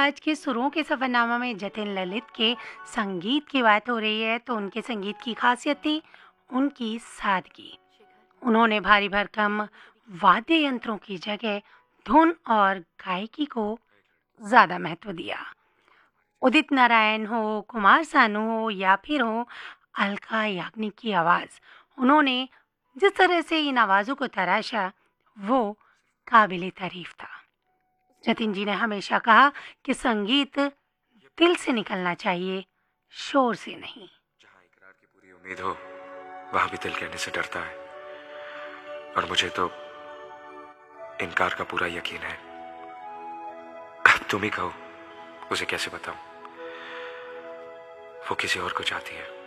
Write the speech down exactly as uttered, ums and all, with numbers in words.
आज के सुरों के सफरनामा में जतिन ललित के संगीत की बात हो रही है तो उनके संगीत की खासियत थी उनकी सादगी। उन्होंने भारी भरकम वाद्य यंत्रों की जगह धुन और गायकी को ज़्यादा महत्व दिया। उदित नारायण हो, कुमार सानू हो या फिर हो अलका याग्निक की आवाज़, उन्होंने जिस तरह से इन आवाज़ों को तराशा वो काबिले तारीफ था। जतिन जी ने हमेशा कहा कि संगीत दिल से निकलना चाहिए, शोर से नहीं। जहाँ इकरार की पूरी उम्मीद हो वहां भी दिल कहने से डरता है, और मुझे तो इनकार का पूरा यकीन है। अब तुम ही कहो, उसे कैसे बताऊं? वो किसी और को चाहती है।